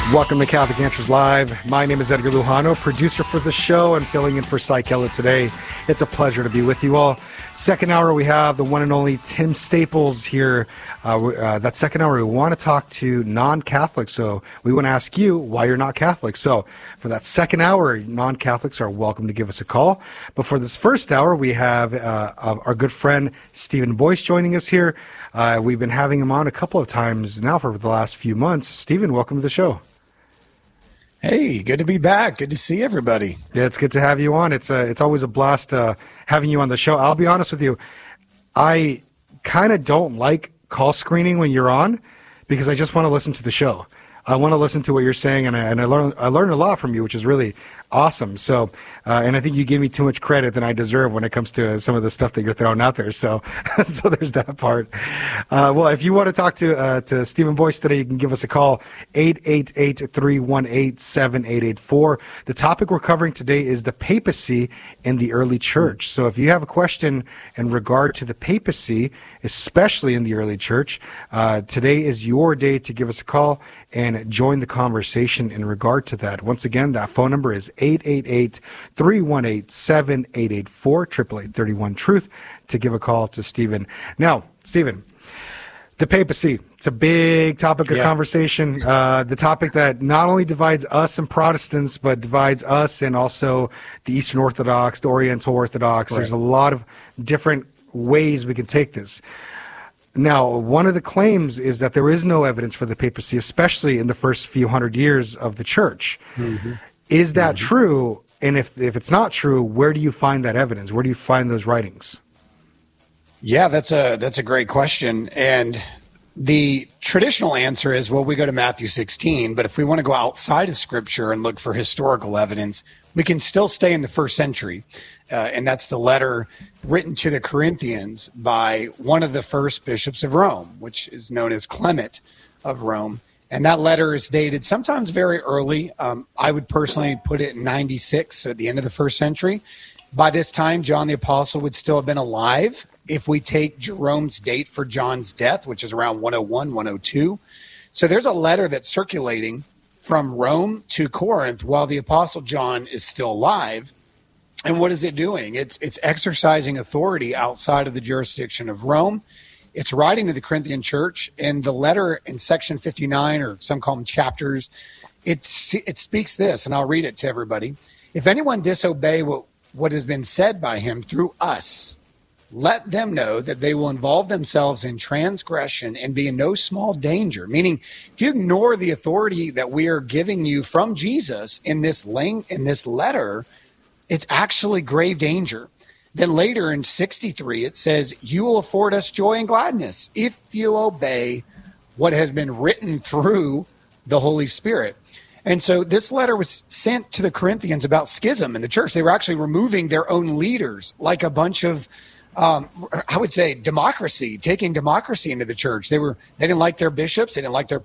Welcome to Catholic Answers Live. My name is Edgar Lujano, producer for the show and filling in for Cy Keller today. It's a pleasure to be with you all. Second hour, we have the one and only Tim Staples here. That second hour, we want to talk to non-Catholics, so we want to ask you why you're not Catholic. So for that second hour, non-Catholics are welcome to give us a call. But for this first hour, we have our good friend Stephen Boyce joining us here. We've been having him on a couple of times now for the last few months. Stephen, welcome to the show. Hey, good to be back. Good to see everybody. Yeah, it's good to have you on. It's always a blast having you on the show. I'll be honest with you. I kind of don't like call screening when you're on because I just want to listen to the show. I want to listen to what you're saying, and I learned a lot from you, which is really awesome. So, and I think you give me too much credit than I deserve when it comes to some of the stuff that you're throwing out there. So, so there's that part. Well, if you want to talk to Stephen Boyce today, you can give us a call, 888-318-7884. The topic we're covering today is the papacy in the early church. So if you have a question in regard to the papacy, especially in the early church, today is your day to give us a call and join the conversation in regard to that. Once again, that phone number is 888-318-7884, 888-31-TRUTH, to give a call to Stephen. Now, Stephen, the papacy, it's a big topic of conversation, the topic that not only divides us and Protestants, but divides us and also the Eastern Orthodox, the Oriental Orthodox. Right. There's a lot of different ways we can take this. Now, one of the claims is that there is no evidence for the papacy, especially in the first few hundred years of the church. Mm-hmm. Is that true? And if it's not true, where do you find that evidence? Where do you find those writings? Yeah, that's a great question. And the traditional answer is, well, we go to Matthew 16, but if we want to go outside of Scripture and look for historical evidence, we can still stay in the first century. And that's the letter written to the Corinthians by one of the first bishops of Rome, which is known as Clement of Rome. And that letter is dated sometimes very early. I would personally put it in 96, so at the end of the first century. By this time, John the Apostle would still have been alive if we take Jerome's date for John's death, which is around 101, 102. So there's a letter that's circulating from Rome to Corinth while the Apostle John is still alive. And what is it doing? It's exercising authority outside of the jurisdiction of Rome. It's writing to the Corinthian church, and the letter in section 59, or some call them chapters, it speaks this, and I'll read it to everybody. If anyone disobey what has been said by him through us, let them know that they will involve themselves in transgression and be in no small danger. Meaning, if you ignore the authority that we are giving you from Jesus in this letter, it's actually grave danger. Then later in 63, it says, you will afford us joy and gladness if you obey what has been written through the Holy Spirit. And so this letter was sent to the Corinthians about schism in the church. They were actually removing their own leaders, like a bunch of, I would say, democracy, taking democracy into the church. They didn't like their bishops. They didn't like their